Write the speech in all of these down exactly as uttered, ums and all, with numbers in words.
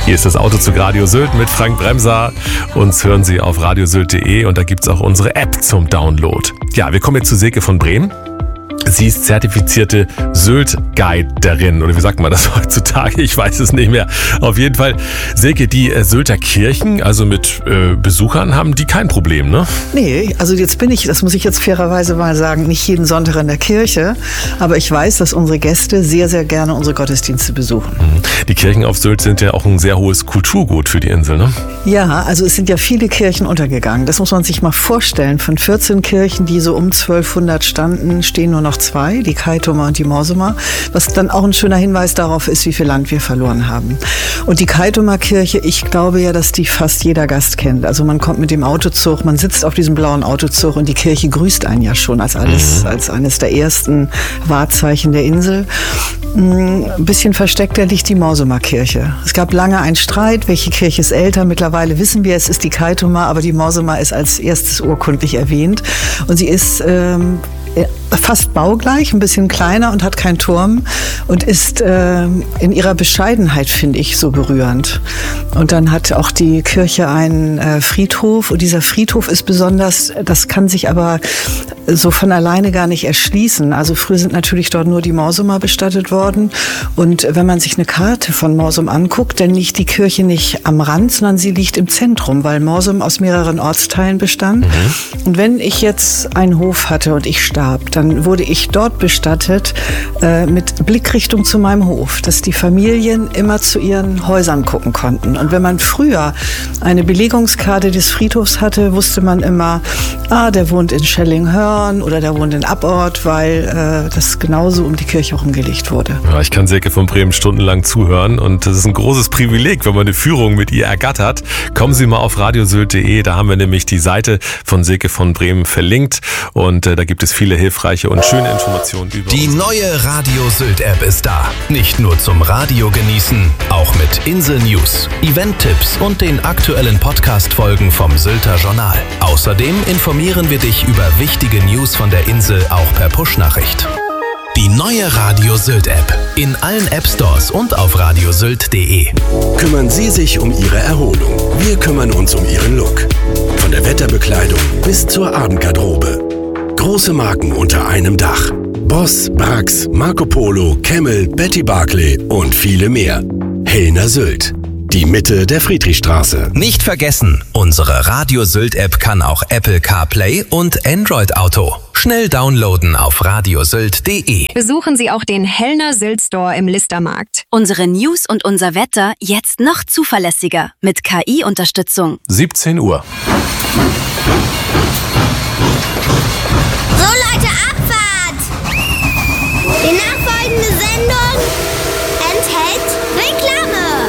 Hier ist das Autozug Radio Sylt mit Frank Bremser. Uns hören Sie auf radiosylt punkt de und da gibt es auch unsere App zum Download. Ja, wir kommen jetzt zu Silke von Bremen. Sie ist zertifizierte Sylt-Guiderin, oder wie sagt man das heutzutage? Ich weiß es nicht mehr. Auf jeden Fall, Silke, die äh, Sylter Kirchen, also mit äh, Besuchern, haben die kein Problem, ne? Nee, also jetzt bin ich, das muss ich jetzt fairerweise mal sagen, nicht jeden Sonntag in der Kirche, aber ich weiß, dass unsere Gäste sehr, sehr gerne unsere Gottesdienste besuchen. Die Kirchen auf Sylt sind ja auch ein sehr hohes Kulturgut für die Insel, ne? Ja, also es sind ja viele Kirchen untergegangen. Das muss man sich mal vorstellen. Von vierzehn Kirchen, die so um zwölfhundert standen, stehen nur noch zwei, die Kaitumer und die Morsuma, was dann auch ein schöner Hinweis darauf ist, wie viel Land wir verloren haben. Und die Kaitumer Kirche, ich glaube ja, dass die fast jeder Gast kennt. Also man kommt mit dem Autozug, man sitzt auf diesem blauen Autozug und die Kirche grüßt einen ja schon als alles, als eines der ersten Wahrzeichen der Insel. Ein bisschen versteckter liegt die Morsuma Kirche. Es gab lange einen Streit, welche Kirche ist älter. Mittlerweile wissen wir, es ist die Kaitumer, aber die Morsuma ist als erstes urkundlich erwähnt. Und sie ist ähm, fast baugleich, ein bisschen kleiner und hat keinen Turm und ist äh, in ihrer Bescheidenheit, finde ich, so berührend. Und dann hat auch die Kirche einen äh, Friedhof und dieser Friedhof ist besonders, das kann sich aber so von alleine gar nicht erschließen. Also früher sind natürlich dort nur die Morsuma bestattet worden und wenn man sich eine Karte von Morsum anguckt, dann liegt die Kirche nicht am Rand, sondern sie liegt im Zentrum, weil Morsum aus mehreren Ortsteilen bestand. Mhm. Und wenn ich jetzt einen Hof hatte und ich starb, dann wurde ich dort bestattet äh, mit Blickrichtung zu meinem Hof, dass die Familien immer zu ihren Häusern gucken konnten. Und wenn man früher eine Belegungskarte des Friedhofs hatte, wusste man immer, ah, der wohnt in Schellinghörn oder der wohnt in Abort, weil äh, das genauso um die Kirche rumgelegt wurde. Ja, ich kann Silke von Bremen stundenlang zuhören und das ist ein großes Privileg, wenn man eine Führung mit ihr ergattert. Kommen Sie mal auf radiosylt punkt de, da haben wir nämlich die Seite von Silke von Bremen verlinkt und äh, da gibt es viele hilfreiche und schöne Informationen über Die neue Radio Sylt App ist da. Nicht nur zum Radio genießen, auch mit Insel-News, Event-Tipps und den aktuellen Podcast-Folgen vom Sylter Journal. Außerdem informieren wir dich über wichtige News von der Insel auch per Push-Nachricht. Die neue Radio Sylt App. In allen App-Stores und auf radiosylt punkt de. Kümmern Sie sich um Ihre Erholung. Wir kümmern uns um Ihren Look. Von der Wetterbekleidung bis zur Abendgarderobe. Große Marken unter einem Dach. Boss, Brax, Marco Polo, Camel, Betty Barclay und viele mehr. Hellner Sylt. Die Mitte der Friedrichstraße. Nicht vergessen, unsere Radio Sylt App kann auch Apple CarPlay und Android Auto. Schnell downloaden auf radiosylt punkt de. Besuchen Sie auch den Hellner Sylt Store im Listermarkt. Unsere News und unser Wetter jetzt noch zuverlässiger mit K I-Unterstützung. siebzehn Uhr. So Leute, Abfahrt! Die nachfolgende Sendung enthält Reklame.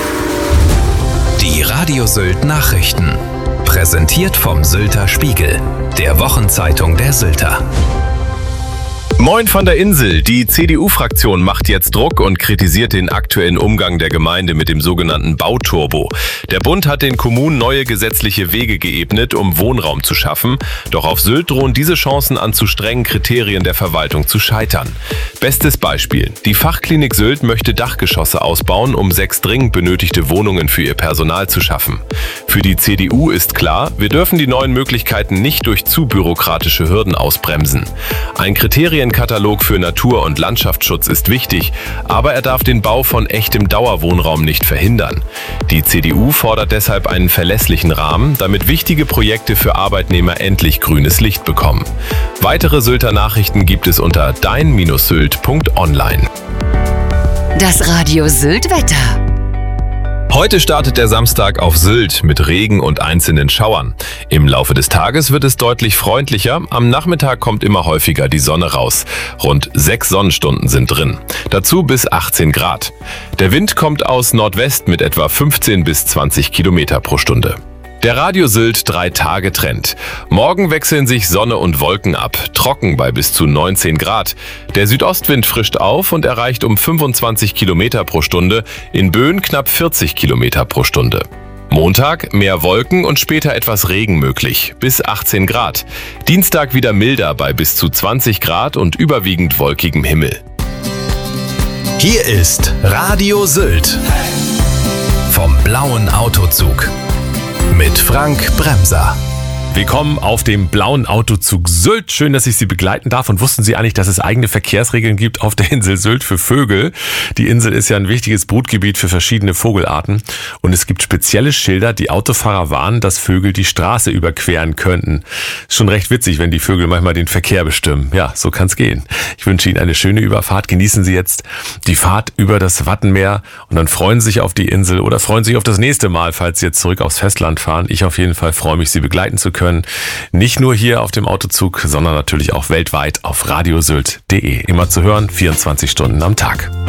Die Radio Sylt Nachrichten. Präsentiert vom Sylter Spiegel, der Wochenzeitung der Sylter. Moin von der Insel. Die C D U-Fraktion macht jetzt Druck und kritisiert den aktuellen Umgang der Gemeinde mit dem sogenannten Bauturbo. Der Bund hat den Kommunen neue gesetzliche Wege geebnet, um Wohnraum zu schaffen. Doch auf Sylt drohen diese Chancen an zu strengen Kriterien der Verwaltung zu scheitern. Bestes Beispiel. Die Fachklinik Sylt möchte Dachgeschosse ausbauen, um sechs dringend benötigte Wohnungen für ihr Personal zu schaffen. Für die C D U ist klar, wir dürfen die neuen Möglichkeiten nicht durch zu bürokratische Hürden ausbremsen. Ein Kriterien Katalog für Natur- und Landschaftsschutz ist wichtig, aber er darf den Bau von echtem Dauerwohnraum nicht verhindern. Die C D U fordert deshalb einen verlässlichen Rahmen, damit wichtige Projekte für Arbeitnehmer endlich grünes Licht bekommen. Weitere Sylter Nachrichten gibt es unter dein Bindestrich sylt punkt online. Das Radio Sylt Wetter. Heute startet der Samstag auf Sylt mit Regen und einzelnen Schauern. Im Laufe des Tages wird es deutlich freundlicher. Am Nachmittag kommt immer häufiger die Sonne raus. Rund sechs Sonnenstunden sind drin. Dazu bis achtzehn Grad. Der Wind kommt aus Nordwest mit etwa fünfzehn bis zwanzig Kilometer pro Stunde. Der Radio Sylt drei Tage Trend. Morgen wechseln sich Sonne und Wolken ab, trocken bei bis zu neunzehn Grad. Der Südostwind frischt auf und erreicht um fünfundzwanzig Kilometer pro Stunde, in Böen knapp vierzig Kilometer pro Stunde. Montag mehr Wolken und später etwas Regen möglich, bis achtzehn Grad. Dienstag wieder milder bei bis zu zwanzig Grad und überwiegend wolkigem Himmel. Hier ist Radio Sylt. vom blauen Autozug mit Frank Bremser. Willkommen auf dem blauen Autozug Sylt. Schön, dass ich Sie begleiten darf. Und wussten Sie eigentlich, dass es eigene Verkehrsregeln gibt auf der Insel Sylt für Vögel? Die Insel ist ja ein wichtiges Brutgebiet für verschiedene Vogelarten. Und es gibt spezielle Schilder, die Autofahrer warnen, dass Vögel die Straße überqueren könnten. Ist schon recht witzig, wenn die Vögel manchmal den Verkehr bestimmen. Ja, so kann's gehen. Ich wünsche Ihnen eine schöne Überfahrt. Genießen Sie jetzt die Fahrt über das Wattenmeer und dann freuen Sie sich auf die Insel oder freuen Sie sich auf das nächste Mal, falls Sie jetzt zurück aufs Festland fahren. Ich auf jeden Fall freue mich, Sie begleiten zu können. Nicht nur hier auf dem Autozug, sondern natürlich auch weltweit auf radiosylt punkt de. Immer zu hören, vierundzwanzig Stunden am Tag.